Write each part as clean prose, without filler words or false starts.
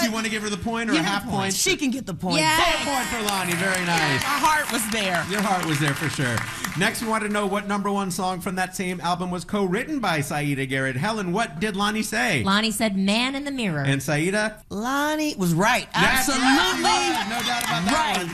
Do you want to give her the point or a half point? She can get the point. Yeah. Full point for Lonnie. Very nice. My heart was there. Your heart was there for sure. Next, we want to know what #1 song from that same album was co-written by Saida Garrett. Helen, what did Lonnie say? Lonnie said Man in the Mirror. And Saida? Lonnie was right. That's Absolutely right. No doubt about that right. one.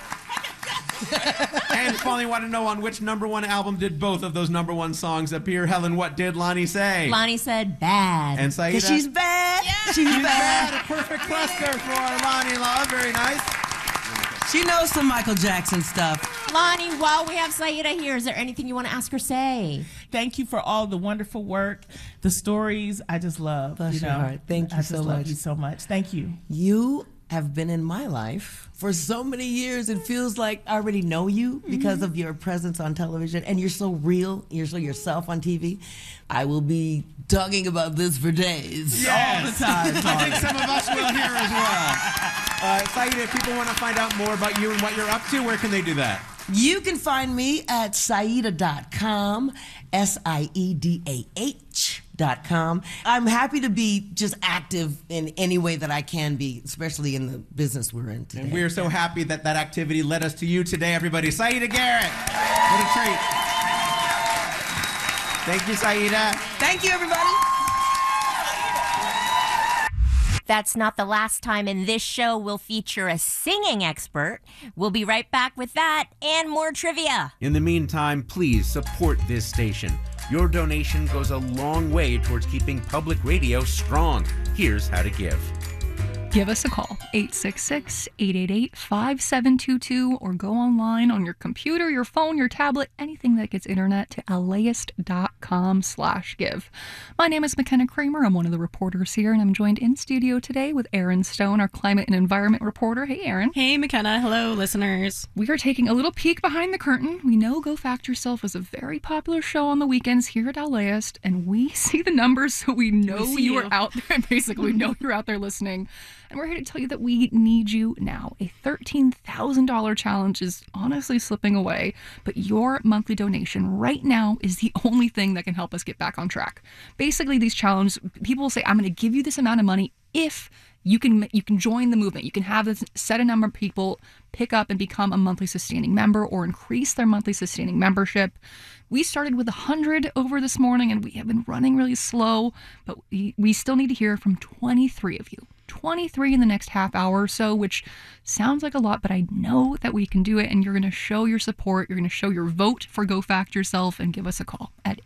And finally, want to know on which #1 album did both of those #1 songs appear. Helen, what did Lonnie say? Lonnie said Bad. And Saida? Because she's bad. Yeah. She's bad. A perfect cluster for Lonnie Love. Very nice. She knows some Michael Jackson stuff. Lonnie, while we have Saida here, is there anything you want to ask or say? Thank you for all the wonderful work, the stories. I just love. Bless your heart. Thank you I just so love much. you so much. Thank you. You have been in my life for so many years. It feels like I already know you because of your presence on television, and you're so real. You're so yourself on TV. I will be talking about this for days. All the time. I think some of us will here as well. Saida, if people want to find out more about you and what you're up to, where can they do that? You can find me at Saida.com, SIEDAH.com. I'm happy to be just active in any way that I can be, especially in the business we're in today. And we are so happy that that activity led us to you today, everybody. Saida Garrett. What a treat. Thank you, Saida. Thank you, everybody. That's not the last time in this show we'll feature a singing expert. We'll be right back with that and more trivia. In the meantime, please support this station. Your donation goes a long way towards keeping public radio strong. Here's how to give. Give us a call, 866-888-5722, or go online on your computer, your phone, your tablet, anything that gets internet to LAist.com/give. My name is McKenna Kramer. I'm one of the reporters here, and I'm joined in studio today with Erin Stone, our climate and environment reporter. Hey, Erin. Hey, McKenna. Hello, listeners. We are taking a little peek behind the curtain. We know Go Fact Yourself is a very popular show on the weekends here at LAist, and we see the numbers, so we know you are out there. Basically, we know you're out there listening. And we're here to tell you that we need you now. A $13,000 challenge is honestly slipping away, but your monthly donation right now is the only thing that can help us get back on track. Basically, these challenges, people will say, I'm going to give you this amount of money if you can join the movement. You can have this set a number of people pick up and become a monthly sustaining member or increase their monthly sustaining membership. We started with 100 over this morning, and we have been running really slow, but we still need to hear from 23 of you. 23 in the next half hour or so, which sounds like a lot, but I know that we can do it, and you're going to show your support. You're going to show your vote for Go Fact Yourself, and give us a call at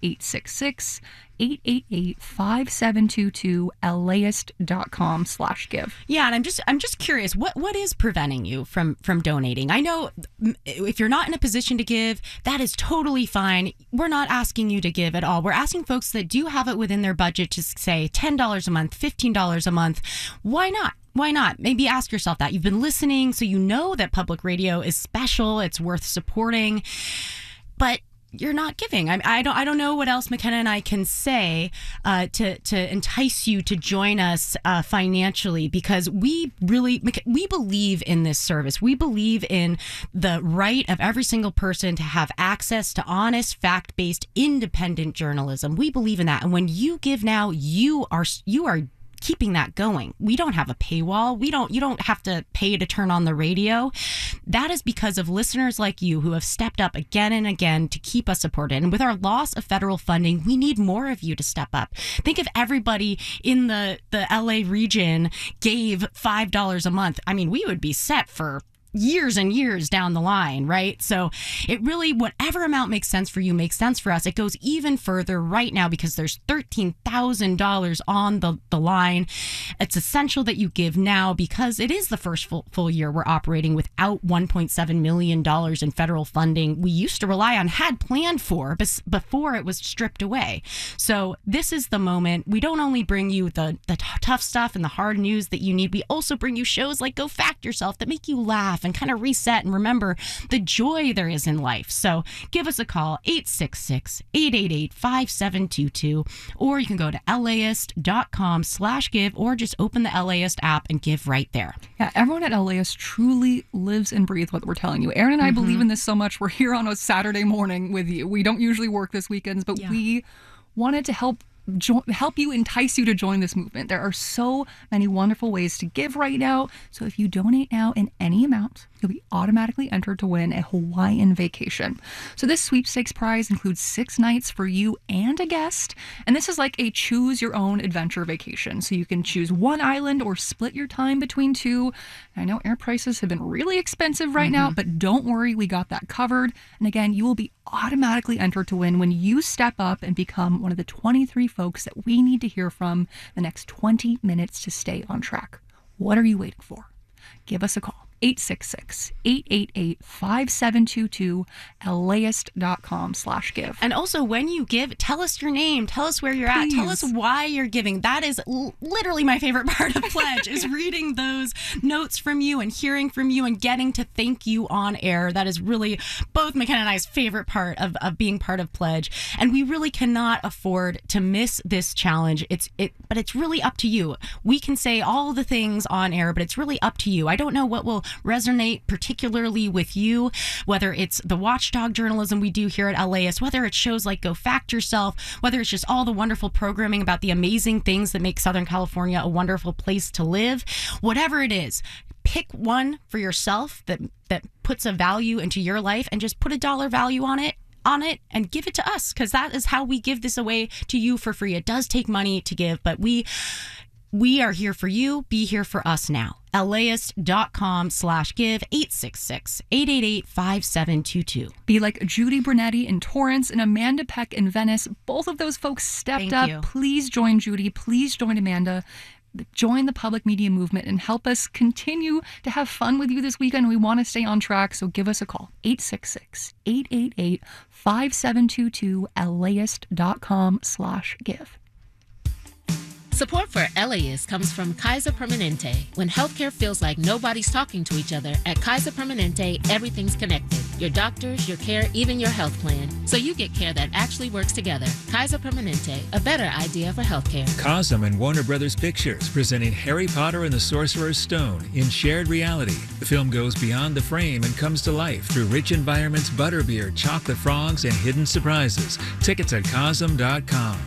866-888-5722, LAist.com/give. Yeah, and I'm just curious, what is preventing you from donating? I know if you're not in a position to give, that is totally fine. We're not asking you to give at all. We're asking folks that do have it within their budget to say $10 a month, $15 a month. Why not? Why not? Maybe ask yourself that. You've been listening, so you know that public radio is special. It's worth supporting, but you're not giving. I don't know what else McKenna and I can say to entice you to join us financially, because we believe in this service. We believe in the right of every single person to have access to honest, fact-based, independent journalism. We believe in that, and when you give now, you are keeping that going. We don't have a paywall. You don't have to pay to turn on the radio. That is because of listeners like you who have stepped up again and again to keep us supported. And with our loss of federal funding, we need more of you to step up. Think if everybody in the LA region gave $5 a month. I mean, we would be set for years and years down the line, right? So it really, whatever amount makes sense for you makes sense for us. It goes even further right now because there's $13,000 on the line. It's essential that you give now because it is the first full year we're operating without $1.7 million in federal funding we used to rely on, had planned for, before it was stripped away. So this is the moment. We don't only bring you the tough stuff and the hard news that you need, we also bring you shows like Go Fact Yourself that make you laugh and kind of reset and remember the joy there is in life. So give us a call, 866-888-5722, or you can go to LAist.com/give, or just open the LAist app and give right there. Yeah, everyone at LAist truly lives and breathes what we're telling you. Erin and I believe in this so much. We're here on a Saturday morning with you. We don't usually work this weekends, but we wanted to help help you, entice you to join this movement. There are so many wonderful ways to give right now. So if you donate now in any amount, you'll be automatically entered to win a Hawaiian vacation. So this sweepstakes prize includes 6 nights for you and a guest. And this is like a choose your own adventure vacation. So you can choose one island or split your time between 2. I know air prices have been really expensive right now, but don't worry, we got that covered. And again, you will be automatically entered to win when you step up and become one of the 23 folks that we need to hear from the next 20 minutes to stay on track. What are you waiting for? Give us a call. 866-888-5722, LAist.com/give. And also, when you give, tell us your name, tell us where you're at, tell us why you're giving. That is literally my favorite part of Pledge, is reading those notes from you and hearing from you and getting to thank you on air. That is really both McKenna and I's favorite part of being part of Pledge. And we really cannot afford to miss this challenge. But it's really up to you. We can say all the things on air, but it's really up to you. I don't know what will resonate particularly with you, whether it's the watchdog journalism we do here at LAist, whether it's shows like Go Fact Yourself, whether it's just all the wonderful programming about the amazing things that make Southern California a wonderful place to live. Whatever it is, pick one for yourself that puts a value into your life and just put a dollar value on it and give it to us, because that is how we give this away to you for free. It does take money to give, but we are here for you. Be here for us now. LAist.com/give, 866-888-5722. Be like Judy Brunetti in Torrance and Amanda Peck in Venice. Both of those folks stepped up. you. Please join Judy. Please join Amanda. Join the public media movement and help us continue to have fun with you this weekend. We want to stay on track, so give us a call. 866-888-5722, LAist.com/give. Support for LAist comes from Kaiser Permanente. When healthcare feels like nobody's talking to each other, at Kaiser Permanente, everything's connected. Your doctors, your care, even your health plan. So you get care that actually works together. Kaiser Permanente, a better idea for healthcare. Cosm and Warner Brothers Pictures presenting Harry Potter and the Sorcerer's Stone in shared reality. The film goes beyond the frame and comes to life through rich environments, butterbeer, chocolate frogs, and hidden surprises. Tickets at Cosm.com.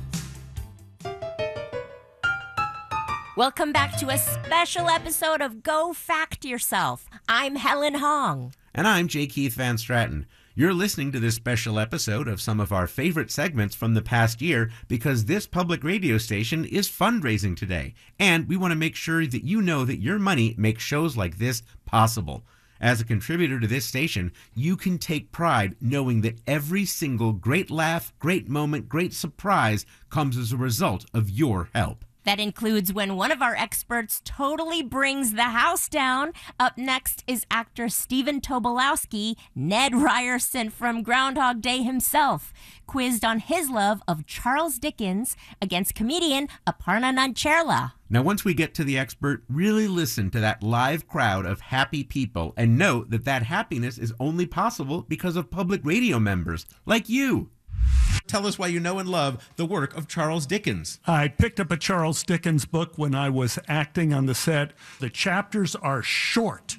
Welcome back to a special episode of Go Fact Yourself. I'm Helen Hong. And I'm J. Keith Van Stratton. You're listening to this special episode of some of our favorite segments from the past year because this public radio station is fundraising today. And we want to make sure that you know that your money makes shows like this possible. As a contributor to this station, you can take pride knowing that every single great laugh, great moment, great surprise comes as a result of your help. That includes when one of our experts totally brings the house down. Up next is actor Stephen Tobolowsky, Ned Ryerson from Groundhog Day himself, quizzed on his love of Charles Dickens against comedian Aparna Nancherla. Now, once we get to the expert, really listen to that live crowd of happy people and note that that happiness is only possible because of public radio members like you. Tell us why you know and love the work of Charles Dickens. I picked up a Charles Dickens book when I was acting on the set. The chapters are short.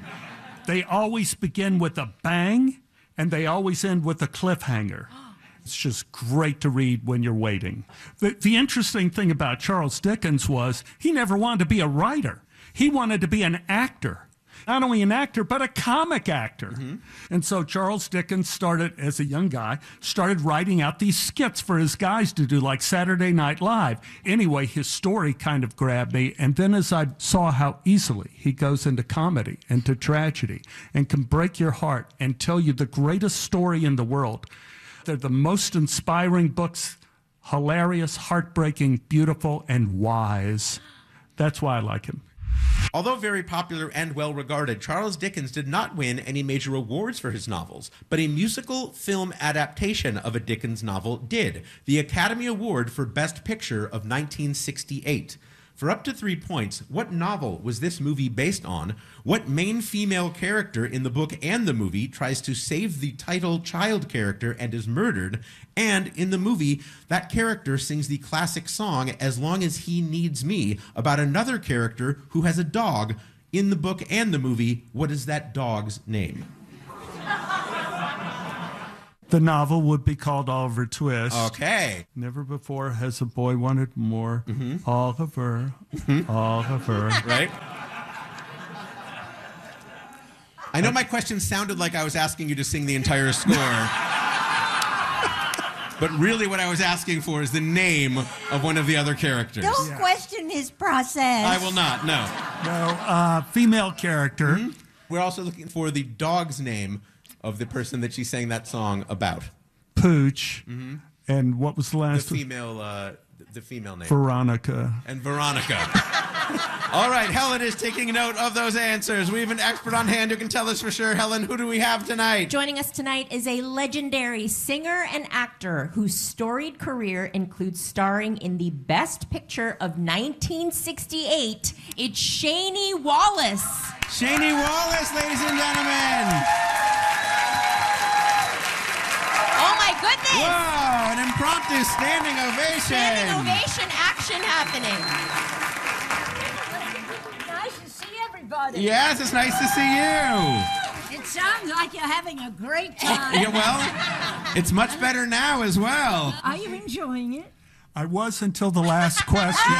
They always begin with a bang, and they always end with a cliffhanger. It's just great to read when you're waiting. The interesting thing about Charles Dickens was he never wanted to be a writer. He wanted to be an actor. Not only an actor, but a comic actor. And so Charles Dickens started, as a young guy, started writing out these skits for his guys to do, like Saturday Night Live. Anyway, his story kind of grabbed me. And then as I saw how easily he goes into comedy and to tragedy and can break your heart and tell you the greatest story in the world. They're the most inspiring books, hilarious, heartbreaking, beautiful, and wise. That's why I like him. Although very popular and well-regarded, Charles Dickens did not win any major awards for his novels, but a musical film adaptation of a Dickens novel did, the Academy Award for Best Picture of 1968. For up to 3 points, what novel was this movie based on? What main female character in the book and the movie tries to save the title child character and is murdered? And in the movie, that character sings the classic song, As Long as He Needs Me, about another character who has a dog. In the book and the movie, what is that dog's name? The novel would be called Oliver Twist. Okay. Never before has a boy wanted more. Oliver, Oliver. Right? I know my question sounded like I was asking you to sing the entire score. But really what I was asking for is the name of one of the other characters. Don't question his process. I will not, no. No, female character. We're also looking for the dog's name of the person that she sang that song about. Pooch. And what was the last The female name. Veronica. And Veronica. All right, Helen is taking note of those answers. We have an expert on hand who can tell us for sure. Helen, who do we have tonight? Joining us tonight is a legendary singer and actor whose storied career includes starring in the Best Picture of 1968. It's Shani Wallace. Shani Wallace, ladies and gentlemen. Oh my goodness! Whoa, an impromptu standing ovation. Standing ovation action happening. Nice to see everybody. Yes, it's nice to see you. It sounds like you're having a great time. Yeah, well, it's much better now as well. Are you enjoying it? I was until the last question.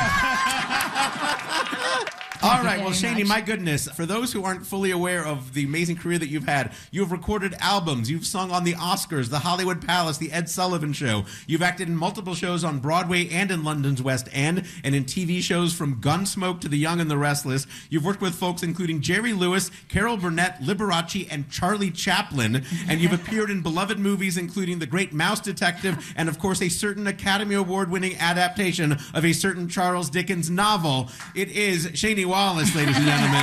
All right, well, Shani, my goodness, for those who aren't fully aware of the amazing career that you've had, you've recorded albums, you've sung on the Oscars, the Hollywood Palace, the Ed Sullivan Show. You've acted in multiple shows on Broadway and in London's West End, and in TV shows from Gunsmoke to The Young and the Restless. You've worked with folks including Jerry Lewis, Carol Burnett, Liberace, and Charlie Chaplin, and you've appeared in beloved movies including The Great Mouse Detective and, of course, a certain Academy Award-winning adaptation of a certain Charles Dickens novel. It is Shani Wallace, ladies and gentlemen.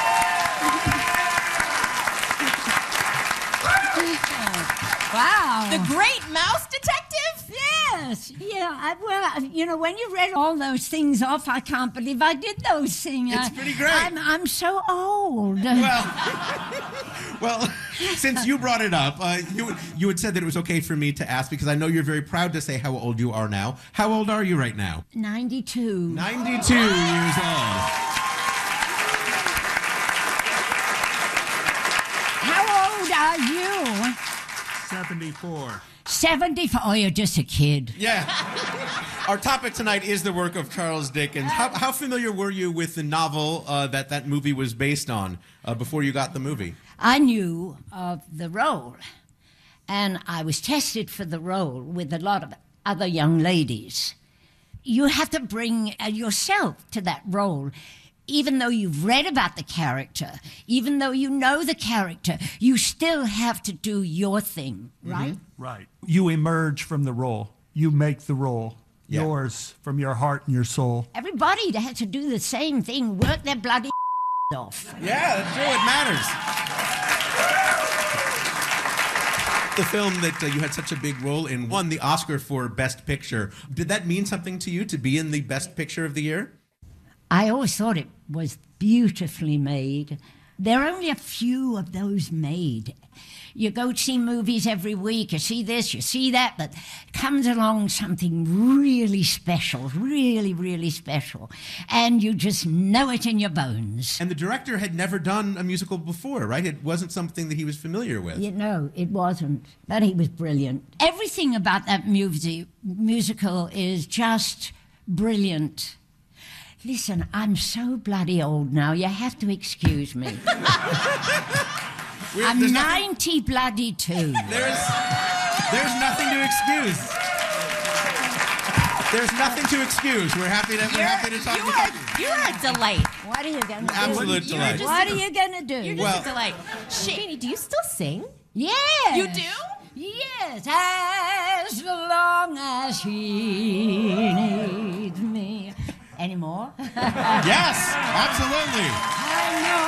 Wow. The Great Mouse Detective? Yes. Yeah. Well, when you read all those things off, I can't believe I did those things. It's pretty great. I'm so old. Well, since you brought it up, you had said that it was okay for me to ask because I know you're very proud to say how old you are now. How old are you right now? 92. 92 years old. How old are you? 74. 74. Oh, you're just a kid. Yeah. Our topic tonight is the work of Charles Dickens. How familiar were you with the novel that movie was based on before you got the movie? I knew of the role, and I was tested for the role with a lot of other young ladies. You have to bring yourself to that role. Even though you've read about the character, even though you know the character, you still have to do your thing, right? Right. You emerge from the role. You make the role yours from your heart and your soul. Everybody has to do the same thing, work their bloody off. Yeah, that's true. It matters. The film that you had such a big role in won the Oscar for Best Picture. Did that mean something to you to be in the Best Picture of the year? I always thought it was beautifully made. There are only a few of those made. You go see movies every week, you see this, you see that, but comes along something really special, really, really special, and you just know it in your bones. And the director had never done a musical before, right? It wasn't something that he was familiar with. No, it wasn't, but he was brilliant. Everything about that musical is just brilliant. Listen, I'm so bloody old now, you have to excuse me. I'm 90 bloody 2. There's nothing to excuse. There's nothing to excuse. We're happy to talk to you. You're a delight. What are you going to do? Absolute delight. What are you going to do? You're just a delight. Shani, do you still sing? Yes. You do? Yes, as long as he needs me. Any more? Yes, absolutely. I know